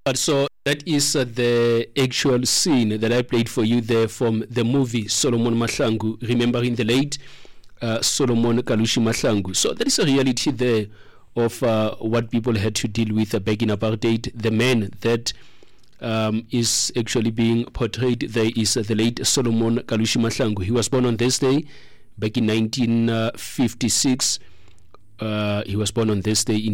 So that is the actual scene that I played for you there from the movie Solomon Mahlangu, remembering the late Solomon Kalushi Mahlangu. So there is a reality there of what people had to deal with back in apartheid. The man that is actually being portrayed there is the late Solomon Kalushi Mahlangu. He was born on this day back in 1956. He was born on this day in